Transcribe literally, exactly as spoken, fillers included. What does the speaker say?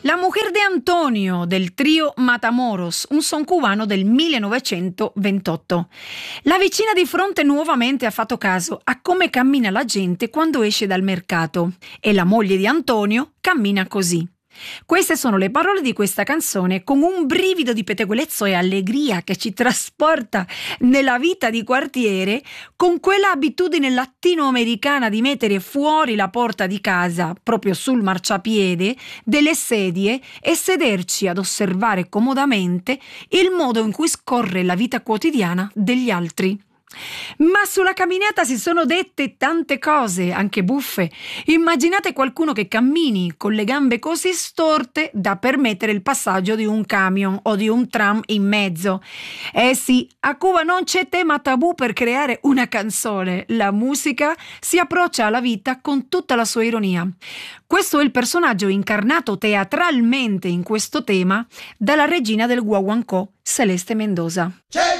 La Mujer de Antonio del trio Matamoros, un son cubano del millenovecentoventotto. La vicina di fronte nuovamente ha fatto caso a come cammina la gente quando esce dal mercato e la moglie di Antonio cammina così. Queste sono le parole di questa canzone, con un brivido di pettegolezzo e allegria che ci trasporta nella vita di quartiere, con quella abitudine latinoamericana di mettere fuori la porta di casa, proprio sul marciapiede, delle sedie e sederci ad osservare comodamente il modo in cui scorre la vita quotidiana degli altri. Ma sulla camminata si sono dette tante cose, anche buffe. Immaginate qualcuno che cammini con le gambe così storte da permettere il passaggio di un camion o di un tram in mezzo. Eh sì, a Cuba non c'è tema tabù per creare una canzone. La musica si approccia alla vita con tutta la sua ironia. Questo è il personaggio incarnato teatralmente in questo tema dalla regina del guaguancó, Celeste Mendoza. C'è